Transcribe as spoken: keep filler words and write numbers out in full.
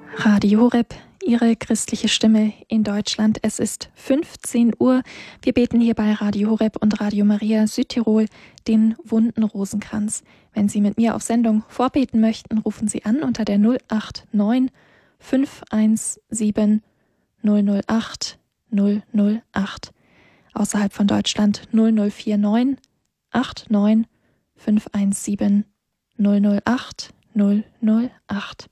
Radio Horeb, Ihre christliche Stimme in Deutschland. Es ist fünfzehn Uhr. Wir beten hier bei Radio Horeb und Radio Maria Südtirol den wunden Rosenkranz. Wenn Sie mit mir auf Sendung vorbeten möchten, rufen Sie an unter der null acht neun fünf eins sieben null null acht null null acht. Außerhalb von Deutschland null null vier neun acht neun fünf eins sieben null null acht null null acht.